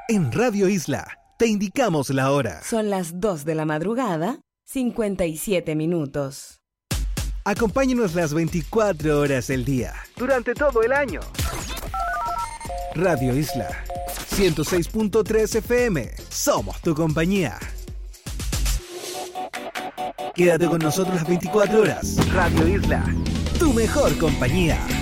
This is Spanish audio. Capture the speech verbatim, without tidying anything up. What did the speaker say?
En Radio Isla te indicamos la hora. Son las dos de la madrugada, cincuenta y siete minutos. Acompáñanos las veinticuatro horas del día, durante todo el año. Radio Isla, ciento seis punto tres F M. Somos tu compañía. Quédate con nosotros las veinticuatro horas. Radio Isla, tu mejor compañía.